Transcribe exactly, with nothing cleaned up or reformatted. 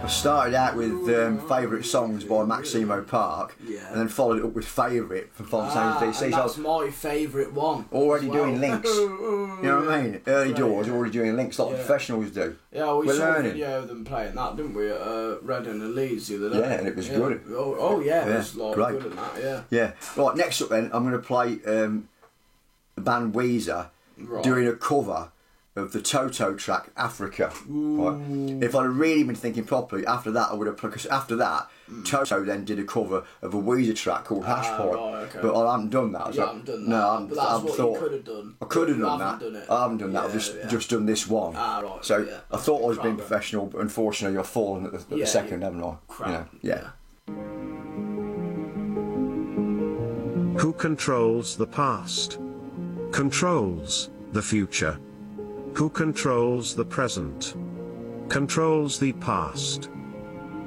I started out with um, favourite songs by Maximo Park, Yeah. and then followed it up with favourite from Fontaine Ah, D C. and So I that's was my favourite one. already as well. doing links. You know what I mean? Early Right, doors, yeah. already doing links like Yeah. professionals do. Yeah, we We're saw learning. a video of them playing that, didn't we, at uh, Reading and Leeds the other day? Yeah, and it was yeah. good. Oh, oh yeah, Yeah, it was like, great. good at that, yeah. Yeah. Right, next up then, I'm going to play um, the band Weezer Right. doing a cover of the Toto track Africa. Right. If I'd really been thinking properly, after that I would have, because after that Mm. Toto then did a cover of a Weezer track called Hash Ah, Pipe, right, okay. but I haven't done that. You so, haven't done that, no, I'm, but that's I've what thought, you could have done. I could have You done haven't that. done it. I haven't done that. I've Yeah, just yeah. just done this one. Ah, right, so yeah. I thought I was being Crap. professional, but unfortunately I've fallen at the, at the Yeah, second, you- haven't I? Crap. You know, yeah. Who controls the past? Controls the future. Who controls the present? Controls the past.